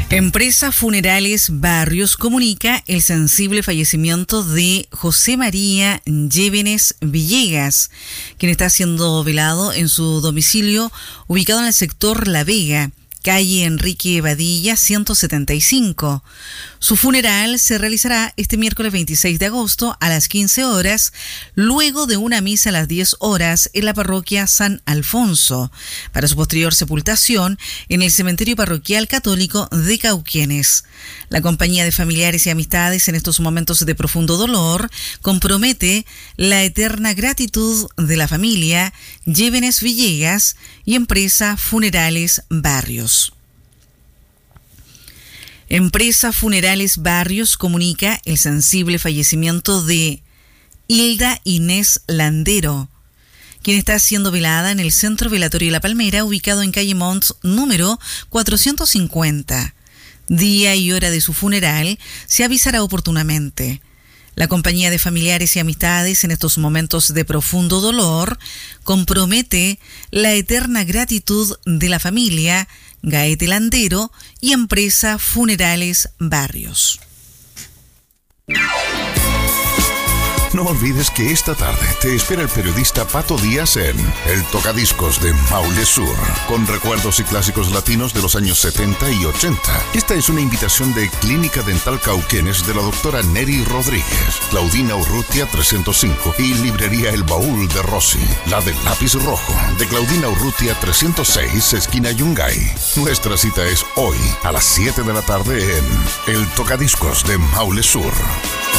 Empresa Funerales Barrios comunica el sensible fallecimiento de José María Llévenes Villegas, quien está siendo velado en su domicilio ubicado en el sector La Vega, calle Enrique Badilla 175. Su funeral se realizará este miércoles 26 de agosto a las 15 horas, luego de una misa a las 10 horas en la parroquia San Alfonso, para su posterior sepultación en el cementerio parroquial católico de Cauquenes. La compañía de familiares y amistades en estos momentos de profundo dolor compromete la eterna gratitud de la familia Llévenes Villegas y Empresa Funerales Barrios. Empresa Funerales Barrios comunica el sensible fallecimiento de Hilda Inés Landero, quien está siendo velada en el Centro Velatorio La Palmera, ubicado en calle Montt número 450. Día y hora de su funeral se avisará oportunamente. La compañía de familiares y amistades en estos momentos de profundo dolor compromete la eterna gratitud de la familia Gaete Landero y Empresa Funerales Barrios. No olvides que esta tarde te espera el periodista Pato Díaz en El Tocadiscos de Maule Sur, con recuerdos y clásicos latinos de los años 70 y 80. Esta es una invitación de Clínica Dental Cauquenes de la doctora Neri Rodríguez, Claudina Urrutia 305 y Librería El Baúl de Rossi, la del lápiz rojo, de Claudina Urrutia 306, esquina Yungay. Nuestra cita es hoy a las 7 de la tarde en El Tocadiscos de Maule Sur.